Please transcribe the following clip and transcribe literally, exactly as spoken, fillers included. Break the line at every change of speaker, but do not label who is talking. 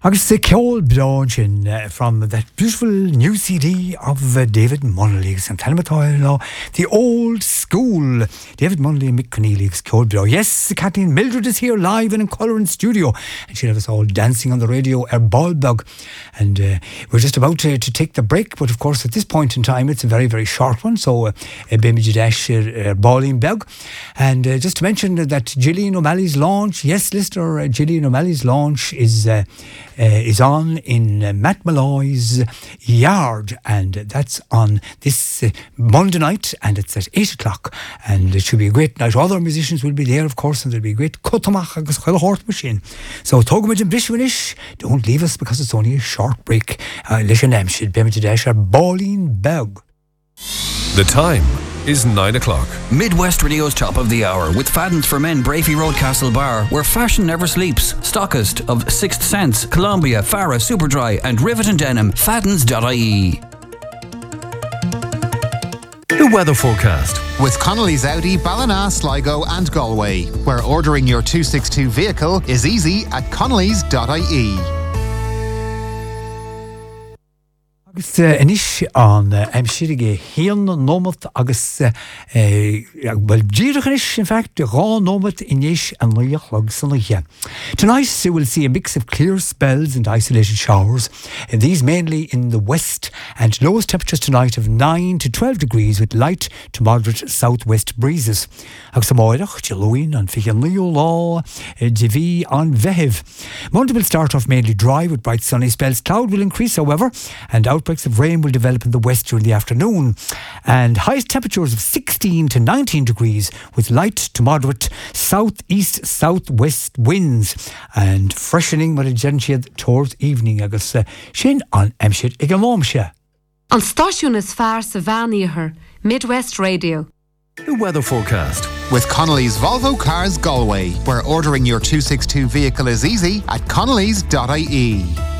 Agus the Ceol Brogin uh, from that beautiful new C D of uh, David Munnelly and Talmatoil, the old school. David Munnelly and Mick Conneely's Ceol Bro. Yes, Kathleen Mildred is here live and in colour and studio, and she'll have us all dancing on the radio, our Ballbug. And uh, we're just about to, to take the break, but of course at this point in time it's a very, very short one. So, uh, Bimijidash uh, Balling Bug. And uh, just to mention that Gillian O'Malley's launch, yes, listener, uh, Gillian O'Malley's launch is. Uh, Uh, is on in uh, Matt Malloy's yard, and that's on this uh, Monday night, and it's at eight o'clock, and it should be a great night. Other musicians will be there, of course, and there'll be a great cutamach agus chuil hort machine. So Togumid and Brishwinish, don't leave us because it's only a short break. Lishan Emshid, Bemijidesh, or Balling Bug.
The time is nine o'clock.
Midwest Radio's Top of the Hour with Fadden's for Men, Brafey Road, Castle Bar, where fashion never sleeps. Stockist of Sixth Sense, Columbia, Farah, Superdry and Rivet and Denim. Faddens dot I E.
The weather forecast
with Connolly's Audi, Ballina, Sligo and Galway, where ordering your two sixty-two vehicle is easy at Connolly's dot I E.
Agus uh, inis an uh, Emshirige Hian Nomad agus uh, uh, well Jirachanish in fact Ra Nomad Inish and Liachlog Sanaya. Tonight we will see a mix of clear spells and isolated showers, and these mainly in the west, and lowest temperatures tonight of nine to twelve degrees with light to moderate southwest breezes. Agus Amoirach, Jaloin and Fichian Leo Law, Divi on Vehiv. Monday will start off mainly dry with bright sunny spells. Cloud will increase however, and outbreaks of rain will develop in the west during the afternoon, and highest temperatures of sixteen to nineteen degrees with light to moderate southeast southwest winds, and freshening with a gentiad towards evening. Agus Shin on Emshid Igamomsha.
On Stáisiún is fearr sa bhainíthe, Midwest Radio.
The weather forecast
with Connolly's Volvo Cars Galway, where ordering your two sixty-two vehicle is easy at Connolly's dot I E.